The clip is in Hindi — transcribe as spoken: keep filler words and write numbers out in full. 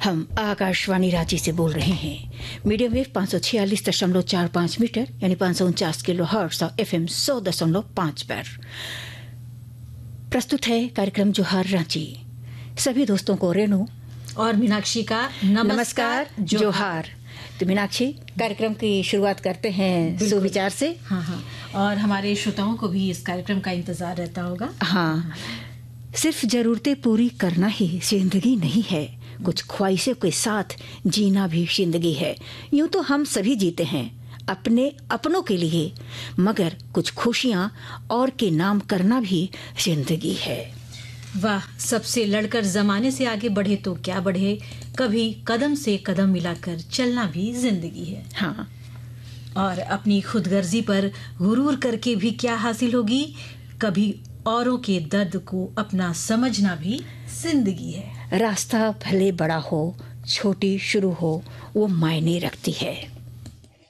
हम आकाशवाणी रांची से बोल रहे हैं। मीडियम वेव पाँच सौ छियालीस दशमलव चार पाँच मीटर यानी पाँच सौ उनचास किलो हर्ट्ज और एफ एम सौ दशमलव पाँच पर प्रस्तुत है कार्यक्रम जोहार रांची। सभी दोस्तों को रेणु और मीनाक्षी का नमस्कार, नमस्कार जोहार, जोहार। तो मीनाक्षी, कार्यक्रम की शुरुआत करते हैं सुविचार से। हाँ हाँ और हमारे श्रोताओं को भी इस कार्यक्रम का इंतजार रहता होगा। हाँ, सिर्फ जरूरतें पूरी करना ही जिंदगी नहीं है, कुछ ख्वाहिशों के साथ जीना भी जिंदगी है। यूं तो हम सभी जीते हैं अपने अपनों के लिए, मगर कुछ खुशियां और के नाम करना भी जिंदगी है। वाह, सबसे लड़कर जमाने से आगे बढ़े तो क्या बढ़े, कभी कदम से कदम मिलाकर चलना भी जिंदगी है। हाँ, और अपनी खुदगर्जी पर गुरूर करके भी क्या हासिल होगी, कभी औरों के दर्द को अपना समझना भी जिंदगी है। रास्ता भले बड़ा हो छोटी शुरू हो वो मायने रखती है।